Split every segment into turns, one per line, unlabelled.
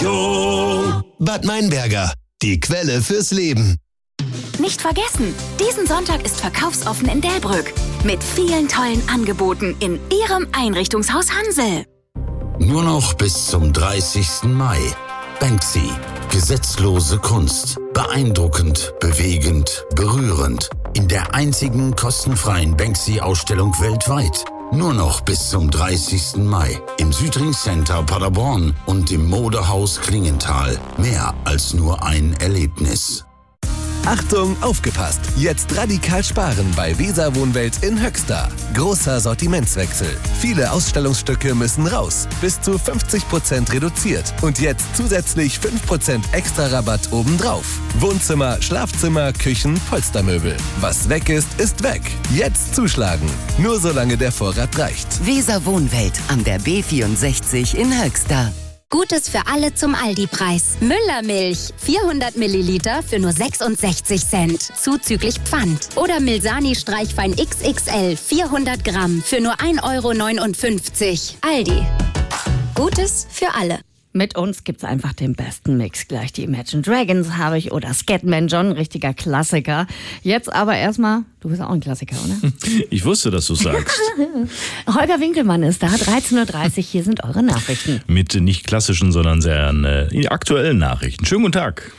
Bad Meinberger, die Quelle fürs Leben.
Nicht vergessen, diesen Sonntag ist verkaufsoffen in Delbrück. Mit vielen tollen Angeboten in Ihrem Einrichtungshaus Hansel.
Nur noch bis zum 30. Mai. Banksy. Gesetzlose Kunst. Beeindruckend, bewegend, berührend. In der einzigen kostenfreien Banksy-Ausstellung weltweit. Nur noch bis zum 30. Mai. Im Südring Center Paderborn und im Modehaus Klingenthal. Mehr als nur ein Erlebnis.
Achtung, aufgepasst! Jetzt radikal sparen bei Weser Wohnwelt in Höxter. Großer Sortimentswechsel. Viele Ausstellungsstücke müssen raus. Bis zu 50% reduziert. Und jetzt zusätzlich 5% extra Rabatt obendrauf. Wohnzimmer, Schlafzimmer, Küchen, Polstermöbel. Was weg ist weg. Jetzt zuschlagen. Nur solange der Vorrat reicht.
Weser Wohnwelt an der B64 in Höxter.
Gutes für alle zum Aldi-Preis. Müllermilch, 400 Milliliter für nur 66 Cent, zuzüglich Pfand. Oder Milsani Streichfein XXL, 400 Gramm für nur 1,59 €. Aldi. Gutes für alle.
Mit uns gibt's einfach den besten Mix. Gleich die Imagine Dragons habe ich oder Scatman John, richtiger Klassiker. Jetzt aber erstmal, du bist auch ein Klassiker, oder?
Ich wusste, dass du sagst.
Holger Winkelmann ist da, 13:30 Uhr, hier sind eure Nachrichten.
Mit nicht klassischen, sondern sehr aktuellen Nachrichten. Schönen guten Tag.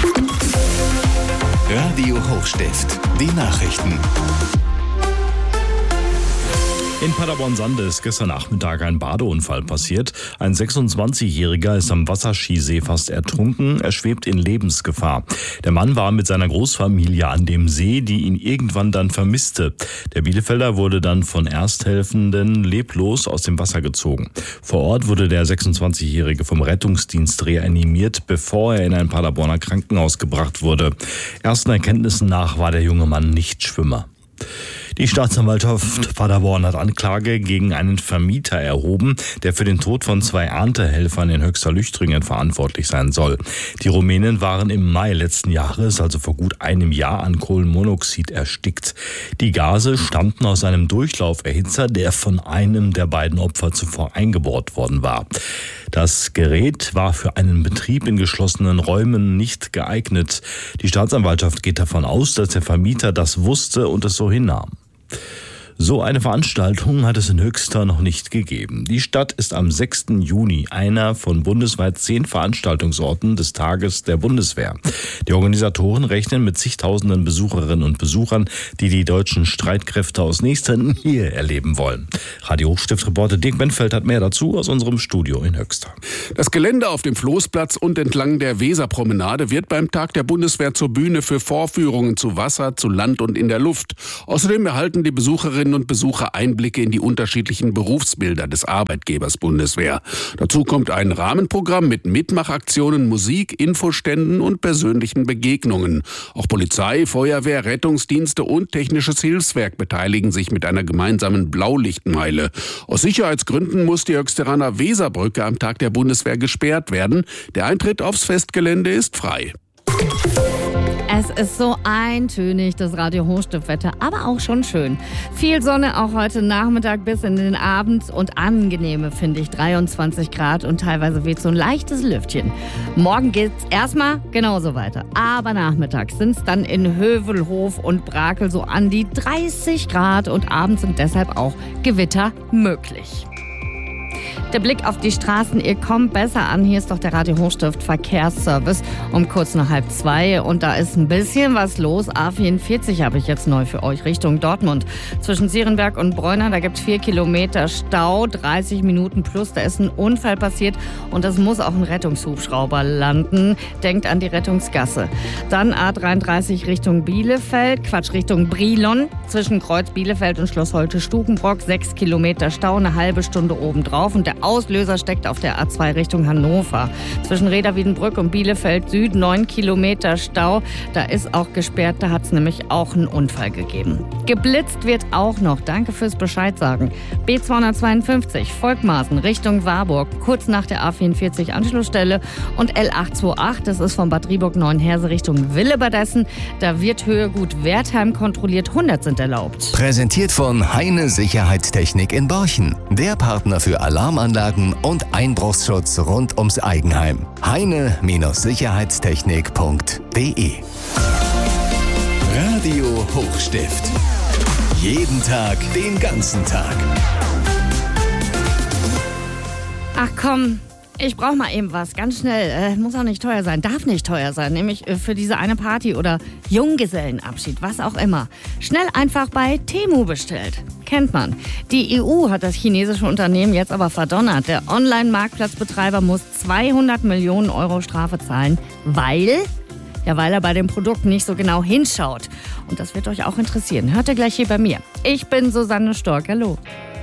Radio Hochstift, die Nachrichten.
In Paderborn-Sande ist gestern Nachmittag ein Badeunfall passiert. Ein 26-Jähriger ist am Wasserskisee fast ertrunken. Er schwebt in Lebensgefahr. Der Mann war mit seiner Großfamilie an dem See, die ihn irgendwann dann vermisste. Der Bielefelder wurde dann von Ersthelfenden leblos aus dem Wasser gezogen. Vor Ort wurde der 26-Jährige vom Rettungsdienst reanimiert, bevor er in ein Paderborner Krankenhaus gebracht wurde. Ersten Erkenntnissen nach war der junge Mann Nichtschwimmer. Die Staatsanwaltschaft Paderborn hat Anklage gegen einen Vermieter erhoben, der für den Tod von 2 Erntehelfern in Höxter-Lüchtringen verantwortlich sein soll. Die Rumänen waren im Mai letzten Jahres, also vor gut einem Jahr, an Kohlenmonoxid erstickt. Die Gase stammten aus einem Durchlauferhitzer, der von einem der beiden Opfer zuvor eingebaut worden war. Das Gerät war für einen Betrieb in geschlossenen Räumen nicht geeignet. Die Staatsanwaltschaft geht davon aus, dass der Vermieter das wusste und es so hinnahm. So eine Veranstaltung hat es in Höxter noch nicht gegeben. Die Stadt ist am 6. Juni einer von bundesweit 10 Veranstaltungsorten des Tages der Bundeswehr. Die Organisatoren rechnen mit zigtausenden Besucherinnen und Besuchern, die die deutschen Streitkräfte aus nächster Nähe erleben wollen. Radio Hochstift-Reporter Dirk Benfeld hat mehr dazu aus unserem Studio in Höxter.
Das Gelände auf dem Floßplatz und entlang der Weserpromenade wird beim Tag der Bundeswehr zur Bühne für Vorführungen zu Wasser, zu Land und in der Luft. Außerdem erhalten die Besucherinnen und Besucher Einblicke in die unterschiedlichen Berufsbilder des Arbeitgebers Bundeswehr. Dazu kommt ein Rahmenprogramm mit Mitmachaktionen, Musik, Infoständen und persönlichen Begegnungen. Auch Polizei, Feuerwehr, Rettungsdienste und Technisches Hilfswerk beteiligen sich mit einer gemeinsamen Blaulichtmeile. Aus Sicherheitsgründen muss die Höxteraner Weserbrücke am Tag der Bundeswehr gesperrt werden. Der Eintritt aufs Festgelände ist frei.
Es ist so eintönig, das Radio Hochstift-Wetter, aber auch schon schön. Viel Sonne auch heute Nachmittag bis in den Abend und angenehme, finde ich, 23 Grad und teilweise weht so ein leichtes Lüftchen. Morgen geht's erstmal genauso weiter, aber nachmittags sind es dann in Hövelhof und Brakel so an die 30 Grad und abends sind deshalb auch Gewitter möglich. Der Blick auf die Straßen, ihr kommt besser an. Hier ist doch der Radio Hochstift Verkehrsservice um kurz nach 1:30 und da ist ein bisschen was los. A44 habe ich jetzt neu für euch Richtung Dortmund. Zwischen Sierenberg und Bräuner, da gibt es 4 Kilometer Stau, 30 Minuten plus. Da ist ein Unfall passiert und das muss auch ein Rettungshubschrauber landen. Denkt an die Rettungsgasse. Dann A33 Richtung Richtung Brilon. Zwischen Kreuz Bielefeld und Schloss Holte-Stukenbrock 6 Kilometer Stau, eine halbe Stunde obendrauf. Und der Auslöser steckt auf der A2 Richtung Hannover. Zwischen Reda-Wiedenbrück und Bielefeld Süd 9 Kilometer Stau. Da ist auch gesperrt, da hat es nämlich auch einen Unfall gegeben. Geblitzt wird auch noch. Danke fürs Bescheid sagen. B252 Volkmaßen Richtung Warburg, kurz nach der A44 Anschlussstelle. Und L828, das ist von Bad Rieburg-Neuenherse Richtung Willebadessen. Da wird Höhegut Wertheim kontrolliert. 100 sind erlaubt.
Präsentiert von Heine Sicherheitstechnik in Borchen. Der Partner für Alarmanlagen Anlagen und Einbruchsschutz rund ums Eigenheim. Heine-Sicherheitstechnik.de Radio Hochstift. Jeden Tag, den ganzen Tag.
Ach komm, ich brauche mal eben was, ganz schnell. Muss auch nicht teuer sein, darf nicht teuer sein, nämlich für diese eine Party oder Junggesellenabschied, was auch immer. Schnell einfach bei Temu bestellt. Kennt man. Die EU hat das chinesische Unternehmen jetzt aber verdonnert. Der Online-Marktplatzbetreiber muss 200 Millionen Euro Strafe zahlen, weil er bei dem Produkt nicht so genau hinschaut. Und das wird euch auch interessieren. Hört ihr gleich hier bei mir. Ich bin Susanne Stork. Hallo.